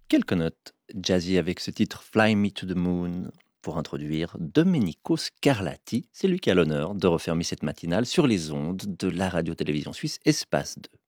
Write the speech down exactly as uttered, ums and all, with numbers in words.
Quelques notes jazzy avec ce titre Fly Me to the Moon pour introduire Domenico Scarlatti. C'est lui qui a l'honneur de refermer cette matinale sur les ondes de la radio-télévision suisse Espace deux.